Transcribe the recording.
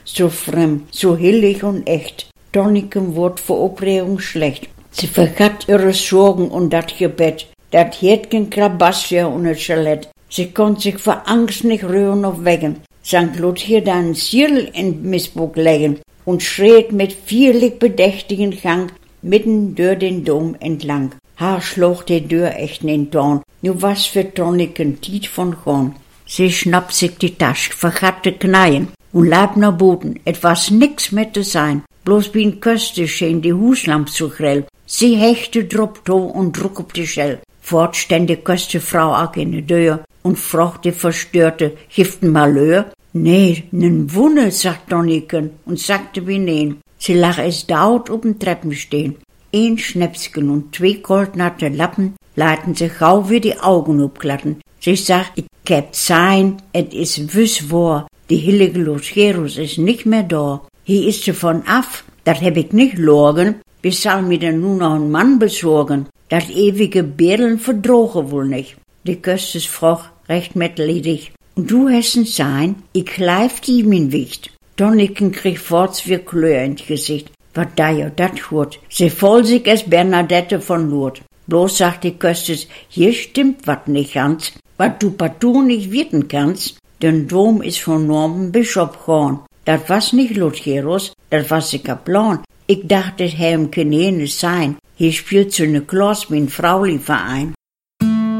so fremd, so hillig und echt. Toniken wordt vor Aufregung schlecht. Sie vergat ihre Sorgen und dat Gebet. Dat hielt kein Krabassia und ein Skelett. Sie konnte sich vor Angst nicht rühren auf Wegen. St. Lucia dann Ziel in Missburg legen und schritt mit vierlich bedächtigen Gang mitten durch den Dom entlang. Haar schlug die Tür echt in den Dorn. Nu was für Toniken Tiet von Horn. Sie schnappt sich die Tasche, vergat de Kneien und lab nach Boden. Etwas nix mit zu sein. Bloß wie ein Köste schien die Huslamp zu grell. Sie hechte drop to und druck op die Schell. Fort stand die Köstefrau auch in de Deur und fragt die Verstörte, giften Malheur? Nee, nen Wunne, sagt Toniken und sagte wie neen. Sie lag es daut ob'n Treppen stehen. Ein Schnäpsken und 2 goldnatte Lappen laten sich gauw wie die Augen upklatten. Sie sagt, ich heb sein, et is wüs wahr, die hillige Lucerus is nicht mehr da. Hier ist sie von af, dat heb ich nicht lorgen, bis soll mir denn nun noch ein Mann besorgen. Dat ewige Bärdeln verdroge wohl nicht. Die Köstesfrau recht mitleidig. Und du hessen sein, ich kleif die min Wicht. Toniken krieg forts wie Klöhr ins Gesicht. Wat da ja dat hurt. Sie voll sich es Bernadette von Lourdes. Bloß sagt die Köstes, hier stimmt wat nicht ganz, wat du partout nicht wirten kannst. Den Dom is von Norman Bischof gorn. Dat was nicht Lucerus, dat was der Kaplan. Ich dachte, Herr im Kenenes sein. Hier spielt so ne Klaus wie ein Frauli-Verein.